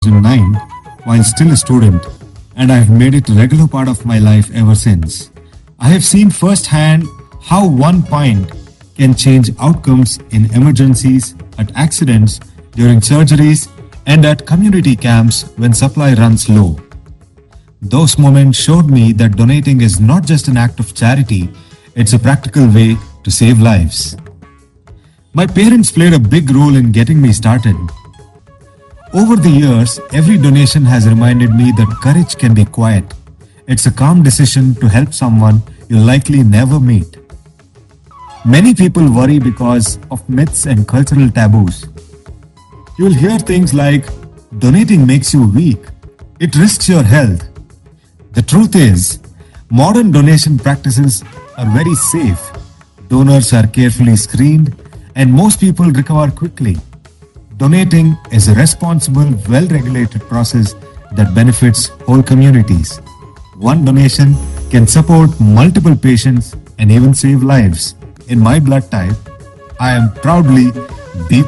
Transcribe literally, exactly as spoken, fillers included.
thousand nine while still a student, and I have made it a regular part of my life ever since. I have seen firsthand how one pint can change outcomes in emergencies, at accidents, during surgeries, and at community camps when supply runs low. Those moments showed me that donating is not just an act of charity, it's a practical way to save lives. My parents played a big role in getting me started. Over the years, every donation has reminded me that courage can be quiet. It's a calm decision to help someone you'll likely never meet. Many people worry because of myths and cultural taboos. You'll hear things like, donating makes you weak, it risks your health. The truth is, modern donation practices are very safe. Donors are carefully screened, and most people recover quickly. Donating is a responsible, well-regulated process that benefits whole communities. One donation can support multiple patients and even save lives. In my blood type, I am proudly B